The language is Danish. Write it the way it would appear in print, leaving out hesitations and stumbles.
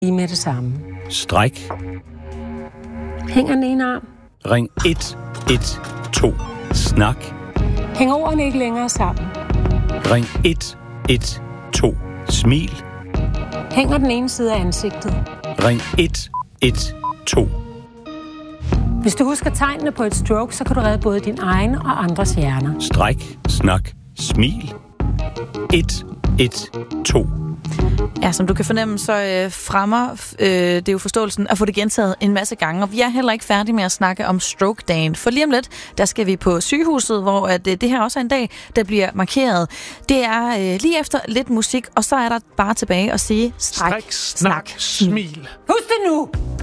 lige med det samme. Stræk. Hænger den ene arm? Ring 112. Snak. Hænger ordene ikke længere sammen? Ring 112. Smil. Hænger den ene side af ansigtet? Ring 112. Hvis du husker tegnene på et stroke, så kan du redde både din egen og andres hjerner. Stræk. Snak. Smil. 112. Ja, som du kan fornemme, så fremmer det er jo forståelsen at få det gentaget en masse gange. Og vi er heller ikke færdige med at snakke om stroke-dagen. For lige om lidt, der skal vi på sygehuset, hvor det her også er en dag, der bliver markeret. Det er lige efter lidt musik, og så er der bare tilbage at sige stræk, snak, smil. Husk det nu!